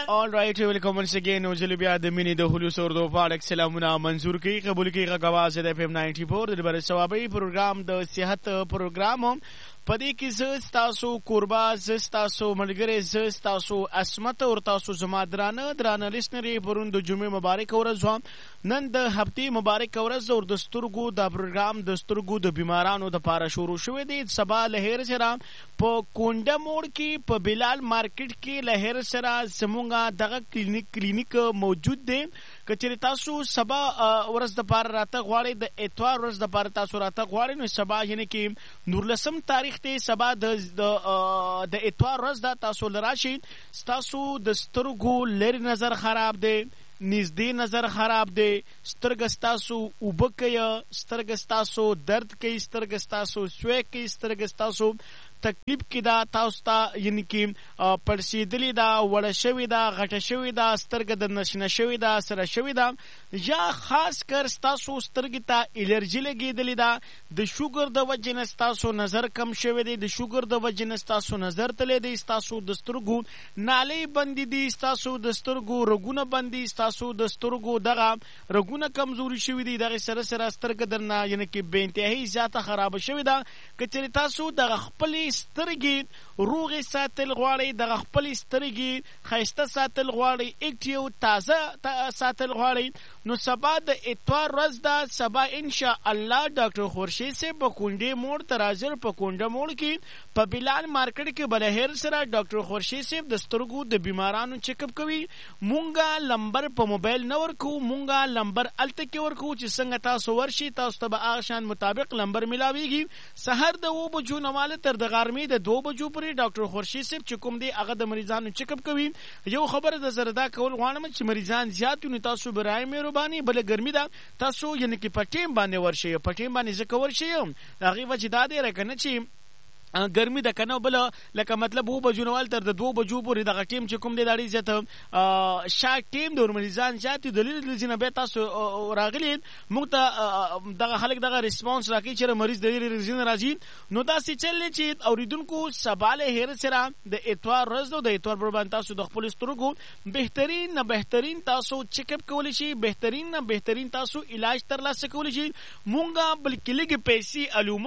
All right, welcome once again. Ojilibia the mini the Hulu Sordo Park Selamuna Manzur ki Kabul ki Gawaz FM 94 د بر ثوابي پروګرام د صحت پروګرام پدې کې ز تاسو قربا ز تاسو ملګری ز تاسو اسمت او تاسو زما درانه لسنري پروند جمعه مبارک ورځ نن د هفتې مبارک ورځ او د سترګو د پروګرام د سترګو د بیمارانو د پاره شروع شوې دي سبا لهر سره په کونډه موړ کې په بلال مارکیټ کې لهر سره زمونږه دغه کلینیک موجود دی کچې تاسو سبا ورځ د پاره راته غواړي د اتوار ورځ د پاره تاسو راته غواړي نو سبا یعنی کې نورلسم تاریخ ته سبا د اتوار ورځ د تاسو لراشي تاسو د سترګو لری نظر خراب دی نږدې نظر خراب دی سترګې تاسو وبکیا سترګې تاسو درد کوي سترګې تاسو سوي کوي سترګې تاسو تکلیف کې دا تاسو ته یعنی کې پړسیدلی دا وړه شوی دا غټه شوی دا سترګې د نشنه شوی دا سره شوی دا یا خاص کر تاسو سترګې ته الرجی لګیدلی دا د شوګر د وجې نه تاسو نظر کم شوی دی د شوګر د وجې نه تاسو نظر تللی دی تاسو د سترګو نالې بندې دي تاسو د سترګو رګونه بندي تاسو د سترګو دغه رګونه کمزوري شوی دي دغه سره سترګې درنه یعنی کې بې انتهایی زیاته خراب شوی دا کچې تاسو دغه خپل سترګې روغې ساتل غواړي دغه خپل سترګې ښایسته ساتل غواړي اکټیو تازه ساتل غواړي نو سبا د اتوار ورځ ده سبا انشاء الله ډاکټر خورشید صاحب په کونډې موړ ته راځر په کونډه موړ کې په بلال مارکیټ کې بلهر سره ډاکټر خورشید صاحب د سترګو د بیمارانو چیک اپ کوي مونږه لمبر په موبایل نه ورکو مونږه لمبر الته کې ورکو چې څنګه تاسو ورشي تاسو ته به هغه شان مطابق لمبر ملاويږي سحر د 2 بجو نه مال تر د غرمې د 2 بجو پورې ډاکټر خورشید صاحب چې کوم دی هغه د مریضانو چیک اپ کوي یو خبره د زردا کول غواړم چې مریضان زیات نو تاسو برای مهرباني بل ګرمي دا تاسو یعنی کې پټیم باندې ورشي پټیم باندې ځکه ورشي هغه وجه دا دی راکنه چې ګرمي د کنه بل لکه مطلب 2 بجونوال تر د 2 بجو پورې دغه ټیم چې کوم دی داړي زته شاک ټیم د مریضان ذاتي دلیل لزینه به تاسو راغلی موږ ته دغه خلک دغه ریسپانس راکړي چې مریض د ریزین راځي نو دا سې چلې چې اوریدونکو سباله هیر سره د اتوار ورځ د اتوار پر باندې تاسو د خپل سترګو بهترین تاسو چیک اپ کولی شي بهترین تاسو علاج ترلاسه کولی شي مونږه بلکې لګي پیسې الو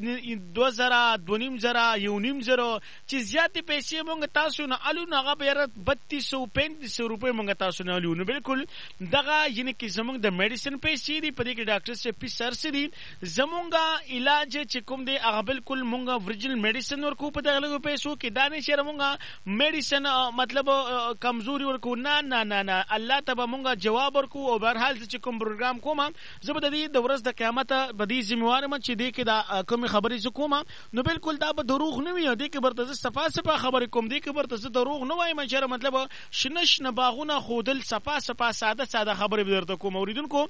مونږه 2000 1.5 چې زیاتې پیسې مونږ تاسو نه الو نه هغه 3235 روپے مونږ تاسو نه الو نو بالکل دغه یعنی کې زمونږ د میډیسن پیسې دی په دې کې ډاکټر سے پیسر سي دي زمونږه علاج چې کوم دی هغه بالکل مونږه ورجنل میډیسن ورکو په دغه لګو پیسو کې دانه شر مونږه میډیسن مطلب کمزوري ورکو نه الله تبارک مونږه جواب ورکو او بهر حال چې کوم پروګرام کوم زبر د ورځ د قیامت بدی ذمہوار مچ دی کې دا کوم خبرې زکوما نو بالکل دا به دروغ نه وي دې کې برته صفا خبرې کوم دې کې برته دروغ نه وای مچره مطلب شنش نه باغونه خودل صفا ساده خبرې به درته کوم اوریدونکو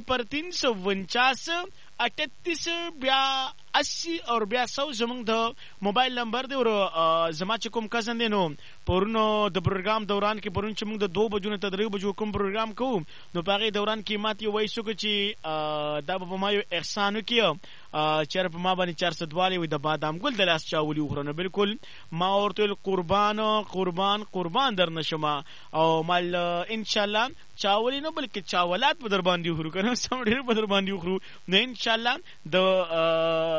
0349 38 بیا 80 اور بیا 100 زمونږ د موبایل نمبر دی او زما چې کوم کزن دی نو پرونو د پروګرام دوران کې پرون چې موږ د 2 بجو نه تر 3 بجو کوم پروګرام کوو نو په هغه دوران کې ماته یو وایسو چې دا به ما یو احسان وکړو چېر په ما باندې 400 والی وي د بادام ګل د لاس چاولي وخورنه بالکل ما ورته قربان در نشم او مال ان شاء الله چاولی نه بلکې چاولات په در باندې وخورو کنه سم ډیر په در باندې وخورو نو ان شاء الله د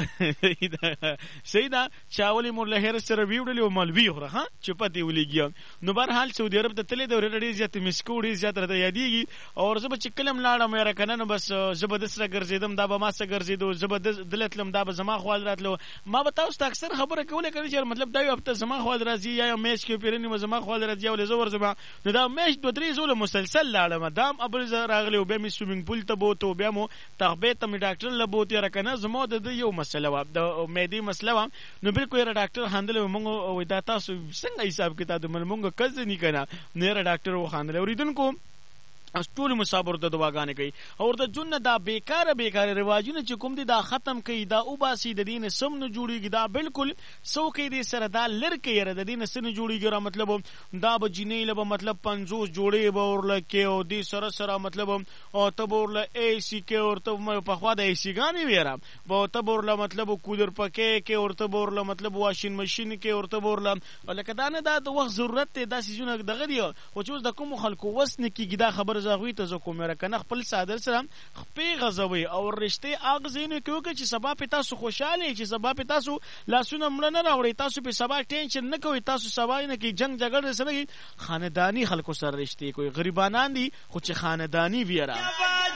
سیدا چاولی مور له هر سره ویوډلی او مال ویخره ها چې پتی ولګي نو بهر حال سعودي عرب ته تللی د ورډي زیات مسکوډي زیات راته یادېږي او زه به چې کلم لاړم یاره کنه نو بس زبردست را ګرځیدم دا به ما سره ګرځیدو زبردست دلتلم دا به زما خپل راتلو ما به تاسو ته اکثر خبره کوله کنه چې مطلب دا یو هفته زما خپل راځي یا میچ کې پیرنی زما خپل راځي او زور زما نو دا میچ 2-3 زول مسلسل لاړم دام ابل ز راغلی او به می سویمینګ پول ته بوته بیا مو تخبه ته می ډاکټر لبوت یاره کنه زما د یو مسله و د مېدی مسله و نو بالکل یاره ډاکټر هاندل مونږ او دا تاسو څنګه حساب کتاب مونږ کز نه کنه نه یاره ډاکټر و هاندل اوریدونکو ټول مسافر ته دعاګانې کوي او د جون دا بیکاره رواجونه چې کوم دي دا ختم کوي دا وباسي د دین سم نه جوړیږي دا بالکل سو کې دي سره دا لړکې یره د دین سم نه جوړیږي را مطلب دا به جنې له مطلب 50 جوړې به ورل کې او دي سره مطلب او تبورله ای سی کې ورته په خوا د ای سی غانې ویرا به تبورله مطلب کولر پکې کې ورته بورله مطلب واشین ماشین کې ورته بورله ولکه دا نه دا د وخت ضرورت دی دا سيزونه دغه دی او چې د کوم خلکو وسنه کې دا خبر زغوي ته زه کوم راکنه خپل صادر سره خپې غزوي او رشته اغزینو کې چې سبا په تاسو خوشاله چې سبا په تاسو لاسونه مړه نه راوړي تاسو په سبا ټینشن نه کوي تاسو سبا نه کې جنگ جګړه سره خاندانی خلکو سره رشته کوي غریبانان دي خو چې خاندانی ویرا